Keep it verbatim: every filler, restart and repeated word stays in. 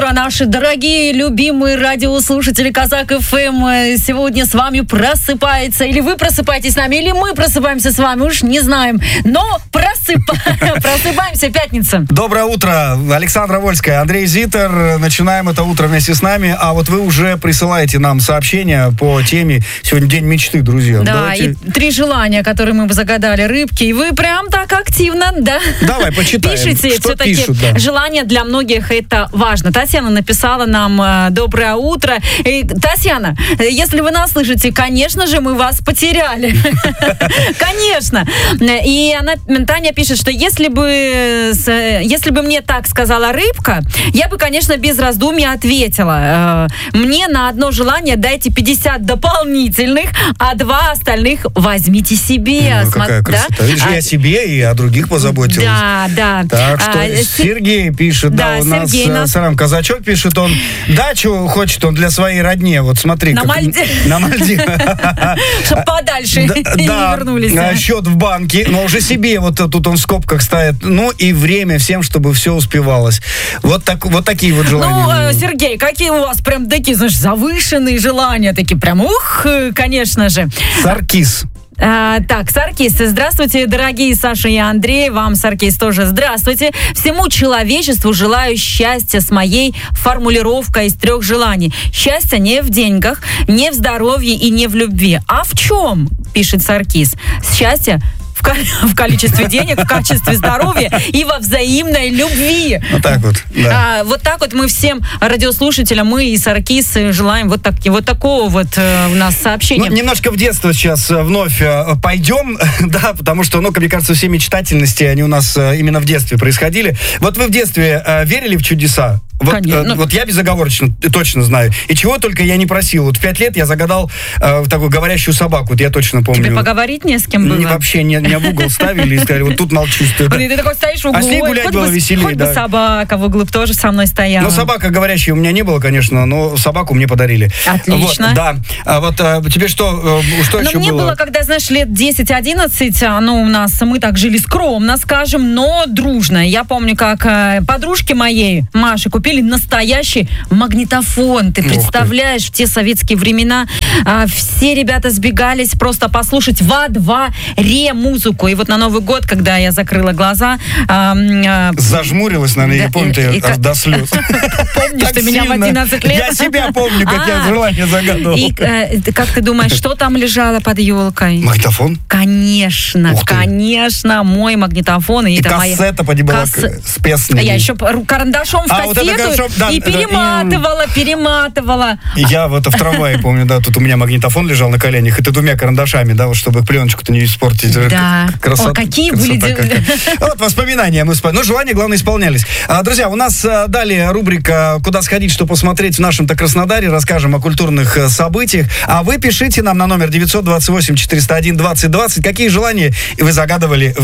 утро, наши дорогие, любимые радиослушатели Казак эф эм. Сегодня с вами просыпается, или вы просыпаетесь с нами, или мы просыпаемся с вами, уж не знаем. Но просыпаемся, просыпаемся, пятница. Доброе утро, Александра Вольская, Андрей Зитер. Начинаем это утро вместе с нами. А вот вы уже присылаете нам сообщения по теме. Сегодня день мечты, друзья. Да, Давайте... и три желания, которые мы бы загадали рыбки. И вы прям так активно, да? Давай, почитаем. Пишите, что все-таки пишут, да. Желание для многих это важно. Татьяна написала нам э, доброе утро. И, Татьяна, если вы нас слышите, конечно же, мы вас потеряли. Конечно. И она, Таня пишет, что если бы, если бы мне так сказала рыбка, я бы, конечно, без раздумий ответила. Мне на одно желание дайте пятьдесят дополнительных, а два остальных возьмите себе. Ну, какая красота. Да? Видишь, а... я о себе и о других позаботилась. Да, да. Так что а, Сергей пишет, да, да у нас, нас... Сарам Казачок пишет, он дачу хочет он для своей родни. Вот смотри. На как... Мальдивы. На Мальдивы. Чтобы подальше не вернулись. Да, счет в банке, но уже себе вот тут он в скобках ставит. Ну и время всем, чтобы все успевалось. Вот, так, вот такие вот желания. Ну, Сергей, какие у вас прям такие, знаешь, завышенные желания, такие прям, ух, конечно же. Саркис. А, так, Саркис, здравствуйте, дорогие Саша и Андрей, вам, Саркис, тоже здравствуйте. Всему человечеству желаю счастья с моей формулировкой из трех желаний. Счастье не в деньгах, не в здоровье и не в любви. А в чем, пишет Саркис? Счастье в, ко- в количестве денег, в качестве здоровья и во взаимной любви. Вот так вот, да. А, вот так вот мы всем радиослушателям, мы и Саркис желаем вот, так, вот такого вот э, у нас сообщения. Ну, немножко в детство сейчас вновь э, пойдем, да, потому что, ну, мне кажется, все мечтательности, они у нас э, именно в детстве происходили. Вот вы в детстве э, верили в чудеса? Вот, э, ну... вот я безоговорочно точно знаю. И чего только я не просил. Вот в пять лет я загадал э, такую говорящую собаку. Вот я точно помню. Тебе поговорить не с кем было? Не, вообще не, меня в угол ставили и сказали, вот тут молчу. Ты такой стоишь в углу. А с ней гулять хоть было бы, веселее, хоть да. бы собака в углу тоже со мной стояла. Ну, собака говорящая у меня не было, конечно, но собаку мне подарили. Отлично. Вот, да. А вот а, тебе что, что но еще мне было? было, когда, знаешь, лет десять-одиннадцать, ну, у нас, мы так жили скромно, скажем, но дружно. Я помню, как э, подружки моей, Маши, купили настоящий магнитофон. Ты представляешь, в те советские времена э, все ребята сбегались просто послушать во дворе музыку. И вот на Новый год, когда я закрыла глаза... Э, э, Зажмурилась, наверное, я помню, ты до слез. Помнишь ты меня в одиннадцать лет? Я себя помню, как я желание загадывал. И как ты думаешь, что там лежало под елкой? Магнитофон? Конечно, конечно, мой магнитофон. И кассета поди была с песней. Я еще карандашом в кассету и перематывала, перематывала. Я в это в трамвае помню, да, тут у меня магнитофон лежал на коленях, и ты двумя карандашами, да, вот чтобы пленочку-то не испортить. Да. О, какие были... Вот воспоминания мы вспомнили. Ну, желания, главное, исполнялись. Друзья, у нас далее рубрика «Куда сходить, что посмотреть» в нашем-то Краснодаре. Расскажем о культурных событиях. А вы пишите нам на номер девятьсот двадцать восемь четыреста один двадцать двадцать, какие желания вы загадывали